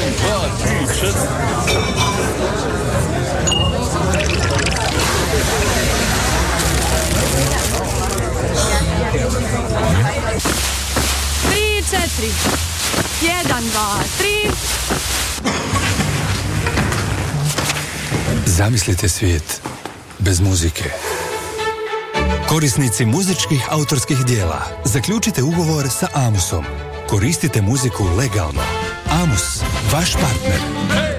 Tri, četiri. 1, 2, 3. Zamislite svijet bez muzike. Korisnici muzičkih autorskih dijela, zaključite ugovor sa Amusom. Koristite muziku legalno. Amus, vaš partner.